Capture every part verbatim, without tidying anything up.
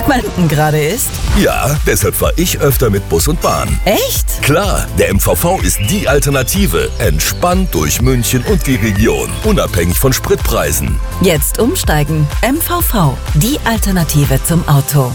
Freunden gerade ist? Ja, deshalb fahre ich öfter mit Bus und Bahn. Echt? Klar, der M V V ist die Alternative. Entspannt durch München und die Region. Unabhängig von Spritpreisen. Jetzt umsteigen. M V V, die Alternative zum Auto.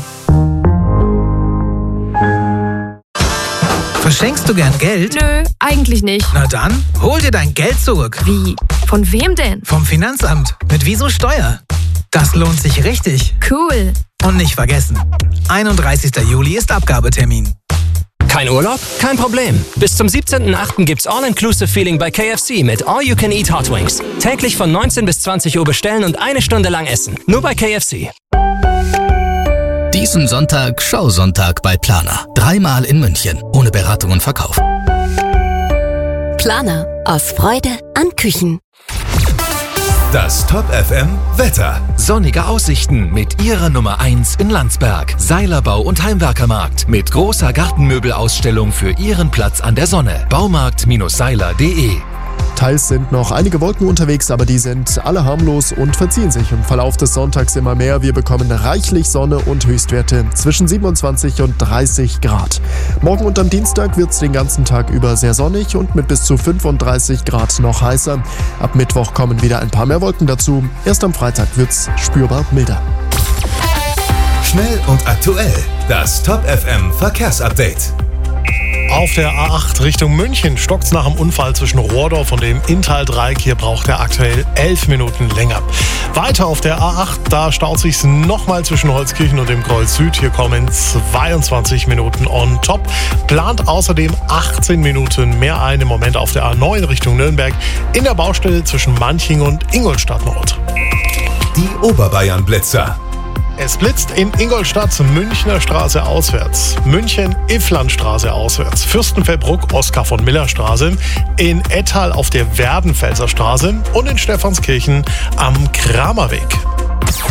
Verschenkst du gern Geld? Nö, eigentlich nicht. Na dann, hol dir dein Geld zurück. Wie? Von wem denn? Vom Finanzamt. Mit Wieso Steuer. Das lohnt sich richtig. Cool. Und nicht vergessen, einunddreißigster Juli ist Abgabetermin. Kein Urlaub? Kein Problem. Bis zum siebzehnten achten gibt's All-Inclusive-Feeling bei K F C mit All-You-Can-Eat Hot Wings. Täglich von neunzehn bis zwanzig Uhr bestellen und eine Stunde lang essen. Nur bei K F C. Diesen Sonntag Schausonntag bei Planer. Dreimal in München. Ohne Beratung und Verkauf. Planer. Aus Freude an Küchen. Das Top F M Wetter. Sonnige Aussichten mit Ihrer Nummer eins in Landsberg. Seilerbau und Heimwerkermarkt mit großer Gartenmöbelausstellung für Ihren Platz an der Sonne. Baumarkt Seiler punkt de. Teils sind noch einige Wolken unterwegs, aber die sind alle harmlos und verziehen sich im Verlauf des Sonntags immer mehr. Wir bekommen reichlich Sonne und Höchstwerte zwischen siebenundzwanzig und dreißig Grad. Morgen und am Dienstag wird es den ganzen Tag über sehr sonnig und mit bis zu fünfunddreißig Grad noch heißer. Ab Mittwoch kommen wieder ein paar mehr Wolken dazu. Erst am Freitag wird es spürbar milder. Schnell und aktuell. Das Top F M Verkehrsupdate. Auf der A acht Richtung München stockt es nach dem Unfall zwischen Rohrdorf und dem Inntal-Dreieck. Hier braucht er aktuell elf Minuten länger. Weiter auf der A acht, da staut sich's nochmal zwischen Holzkirchen und dem Kreuz Süd. Hier kommen zweiundzwanzig Minuten on top. Plant außerdem achtzehn Minuten mehr ein im Moment auf der A neun Richtung Nürnberg in der Baustelle zwischen Manching und Ingolstadt Nord. Die Oberbayern-Blitzer. Es blitzt in Ingolstadt, Münchner Straße auswärts, München Ifflandstraße auswärts, Fürstenfeldbruck Oskar von Miller Straße, in Ettal auf der Werdenfelser Straße und in Stephanskirchen am Kramerweg.